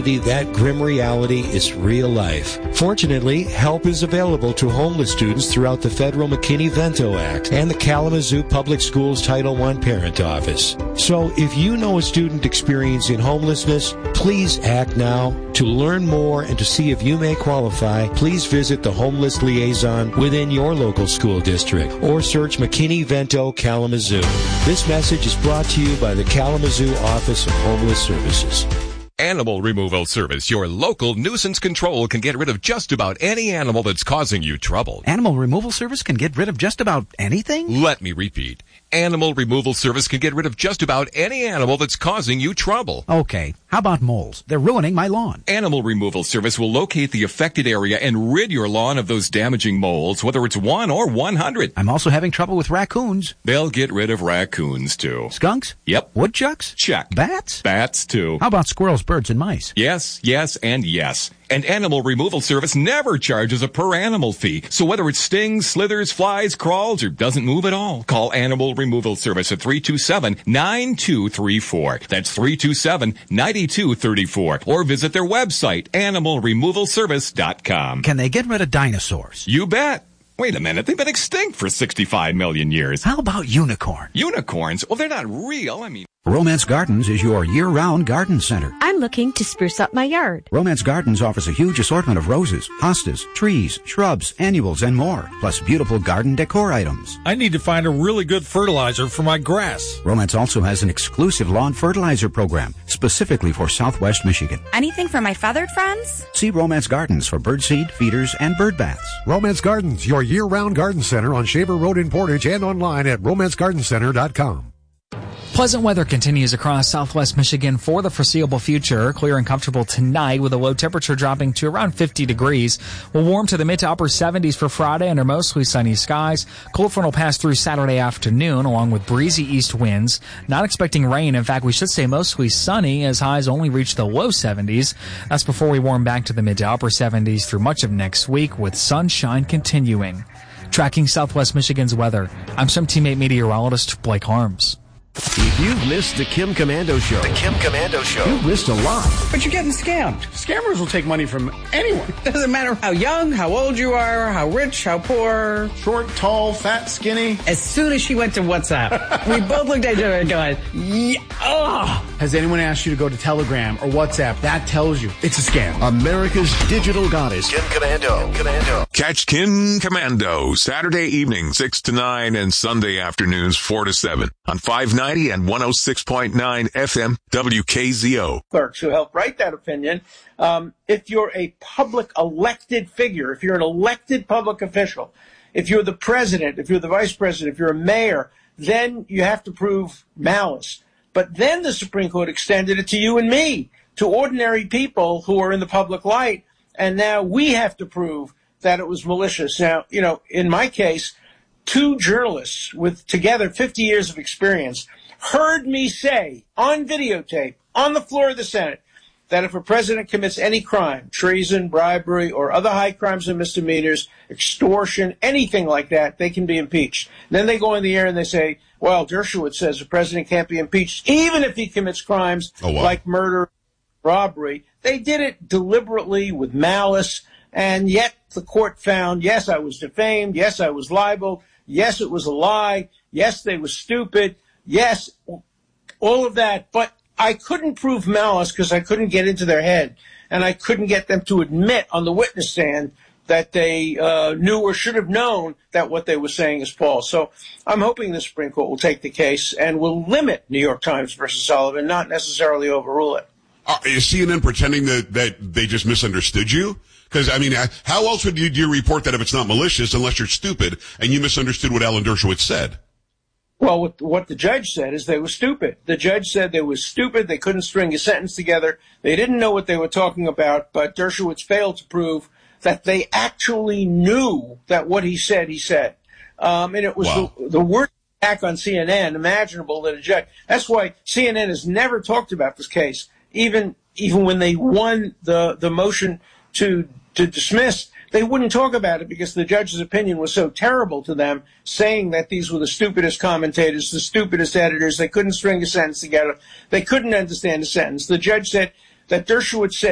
community, that grim reality is real life. Fortunately, help is available to homeless students throughout the federal McKinney-Vento Act and the Kalamazoo Public Schools Title I Parent Office. So if you know a student experiencing homelessness, please act now. To learn more and to see if you may qualify, please visit the Homeless Liaison within your local school district or search McKinney-Vento Kalamazoo. This message is brought to you by the Kalamazoo Office of Homeless Services. Animal Removal Service, your local nuisance control, can get rid of just about any animal that's causing you trouble. Animal Removal Service can get rid of just about anything? Let me repeat. Animal Removal Service can get rid of just about any animal that's causing you trouble. Okay, how about moles? They're ruining my lawn. Animal Removal Service will locate the affected area and rid your lawn of those damaging moles, whether it's 1 or 100. I'm also having trouble with raccoons. They'll get rid of raccoons, too. Skunks? Yep. Woodchucks? Check. Bats? Bats, too. How about squirrels, birds, and mice? Yes, yes, and yes. And Animal Removal Service never charges a per-animal fee. So whether it stings, slithers, flies, crawls, or doesn't move at all, call Animal Removal Service at 327-9234. That's 327-9234. Or visit their website, animalremovalservice.com. Can they get rid of dinosaurs? You bet. Wait a minute, they've been extinct for 65 million years. How about unicorns? Unicorns? Well, they're not real. Romance Gardens is your year-round garden center. I'm looking to spruce up my yard. Romance Gardens offers a huge assortment of roses, hostas, trees, shrubs, annuals, and more, plus beautiful garden decor items. I need to find a really good fertilizer for my grass. Romance also has an exclusive lawn fertilizer program specifically for Southwest Michigan. Anything for my feathered friends? See Romance Gardens for birdseed, feeders, and bird baths. Romance Gardens, your year-round garden center on Shaver Road in Portage and online at romancegardencenter.com. Pleasant weather continues across southwest Michigan for the foreseeable future. Clear and comfortable tonight with a low temperature dropping to around 50 degrees. We'll warm to the mid to upper 70s for Friday under mostly sunny skies. Cold front will pass through Saturday afternoon along with breezy east winds. Not expecting rain. In fact, we should stay mostly sunny as highs only reach the low 70s. That's before we warm back to the mid to upper 70s through much of next week with sunshine continuing. Tracking southwest Michigan's weather, I'm some teammate meteorologist Blake Harms. If you've missed the Kim Komando Show, you've missed a lot. But you're getting scammed. Scammers will take money from anyone. Doesn't matter how young, how old you are, how rich, how poor. Short, tall, fat, skinny. As soon as she went to WhatsApp, we both looked at each other and going, yeah, ugh. Has anyone asked you to go to Telegram or WhatsApp? That tells you it's a scam. America's digital goddess, Kim Komando. Catch Kim Komando Saturday evening 6 to 9 and Sunday afternoons 4 to 7 on 590 and 106.9 FM WKZO. Clerks who helped write that opinion. If you're a public elected figure, if you're an elected public official, if you're the president, if you're the vice president, if you're a mayor, then you have to prove malice. But then the Supreme Court extended it to you and me, to ordinary people who are in the public light, and now we have to prove that it was malicious. Now, in my case, 2 journalists with together 50 years of experience heard me say on videotape on the floor of the Senate that if a president commits any crime, treason, bribery, or other high crimes and misdemeanors, extortion, anything like that, they can be impeached. And then they go in the air and they say, well, Dershowitz says the president can't be impeached even if he commits crimes like murder, robbery. They did it deliberately with malice, and yet the court found, yes, I was defamed, yes, I was libeled, yes, it was a lie, yes, they were stupid, yes, all of that, but I couldn't prove malice because I couldn't get into their head, and I couldn't get them to admit on the witness stand that they knew or should have known that what they were saying is false. So I'm hoping the Supreme Court will take the case and will limit New York Times versus Sullivan, not necessarily overrule it. Is CNN pretending that they just misunderstood you? Because, how else would you report that if it's not malicious unless you're stupid and you misunderstood what Alan Dershowitz said? Well, what the judge said is they were stupid. The judge said they were stupid. They couldn't string a sentence together. They didn't know what they were talking about, but Dershowitz failed to prove that they actually knew that what he said, he said. And it was the worst attack on CNN imaginable that a judge. That's why CNN has never talked about this case, even when they won the motion to dismiss. They wouldn't talk about it because the judge's opinion was so terrible to them, saying that these were the stupidest commentators, the stupidest editors. They couldn't string a sentence together. They couldn't understand a sentence. The judge said that Dershowitz said